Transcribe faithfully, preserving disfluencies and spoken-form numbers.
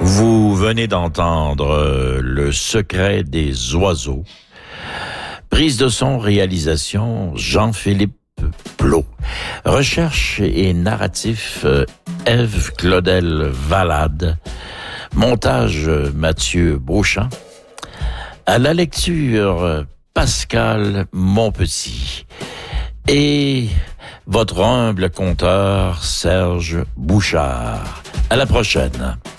Vous venez d'entendre euh, Le secret des oiseaux. Prise de son, réalisation, Jean-Philippe Plot. Recherche et narratif, euh, Ève Claudel Valade. Montage, euh, Mathieu Beauchamp. À la lecture, euh, Pascal Monpetit. Et votre humble conteur, Serge Bouchard. À la prochaine.